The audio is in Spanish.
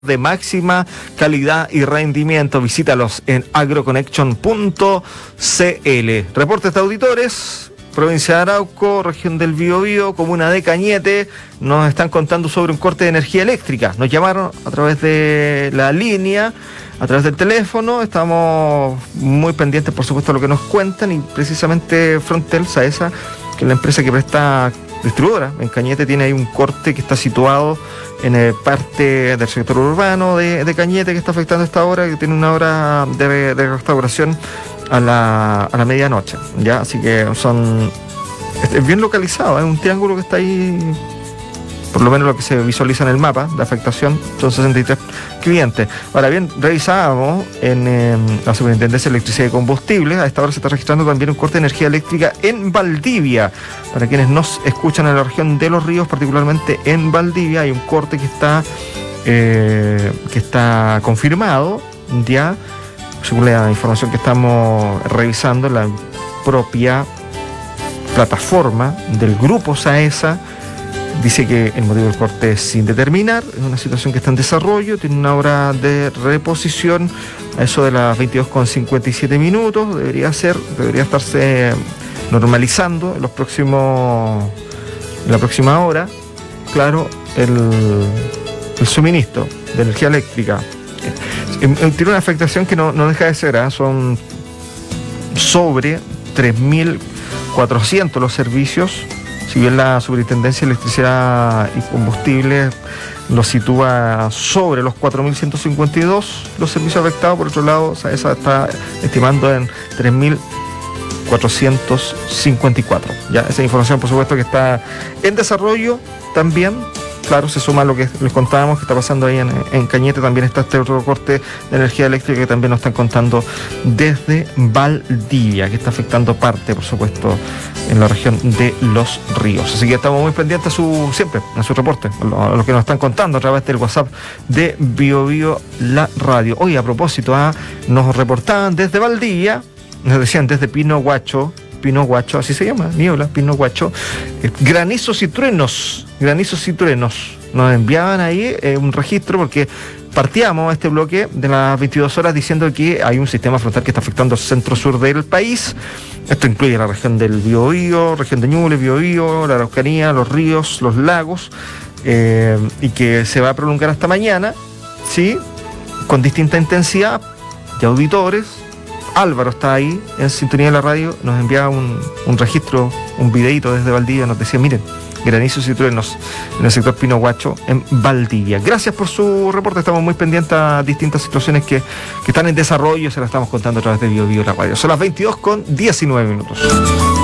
de máxima calidad y rendimiento. Visítalos en agroconnection.cl. Reportes de auditores, provincia de Arauco, región del Biobío, comuna de Cañete, nos están contando sobre un corte de energía eléctrica. Nos llamaron a través de la línea, a través del teléfono. Estamos muy pendientes, por supuesto, de lo que nos cuentan, y precisamente Frontel Saesa, que es la empresa que presta distribuidora en Cañete, tiene ahí un corte que está situado en parte del sector urbano de Cañete, que está afectando esta hora, que tiene una hora de restauración a la medianoche, ¿ya? Así que es bien localizado, es un triángulo que está ahí, por lo menos lo que se visualiza en el mapa de afectación. Son 63 clientes. Ahora bien, revisábamos en la Superintendencia de Electricidad y Combustibles, a esta hora se está registrando también un corte de energía eléctrica en Valdivia. Para quienes nos escuchan en la región de Los Ríos, particularmente en Valdivia, hay un corte que está confirmado, ya, según la información que estamos revisando en la propia plataforma del grupo Saesa. Dice que el motivo del corte es sin determinar, es una situación que está en desarrollo, tiene una hora de reposición a eso de las 22:57 minutos, debería estarse normalizando en la próxima hora, claro, el suministro de energía eléctrica. Tiene una afectación que no deja de ser, son sobre 3.400 los servicios. Si bien la Superintendencia de Electricidad y Combustible lo sitúa sobre los 4.152 los servicios afectados, por otro lado, esa está estimando en 3.454. Ya, esa información, por supuesto, que está en desarrollo también. Claro, se suma a lo que les contábamos que está pasando ahí en Cañete. También está este otro corte de energía eléctrica que también nos están contando desde Valdivia, que está afectando parte, por supuesto, en la región de Los Ríos. Así que estamos muy pendientes siempre en su reporte, a lo que nos están contando a través del WhatsApp de Biobío La Radio. Hoy, a propósito, nos reportaban desde Valdivia, nos decían desde Pino Guacho, así se llama, niebla, Pino Guacho, granizos y truenos, nos enviaban ahí un registro, porque partíamos este bloque de las 22 horas diciendo que hay un sistema frontal que está afectando el centro-sur del país. Esto incluye la región del Biobío, región de Ñuble, Biobío, la Araucanía, los ríos, los lagos, y que se va a prolongar hasta mañana, ¿sí? Con distinta intensidad. De auditores, Álvaro está ahí en sintonía de la radio, nos enviaba un registro, un videíto desde Valdivia, nos decía, miren, granizos y truenos en el sector Pino Guacho en Valdivia. Gracias por su reporte, estamos muy pendientes a distintas situaciones que están en desarrollo, se las estamos contando a través de Biobío La Radio. Son las 22:19 minutos.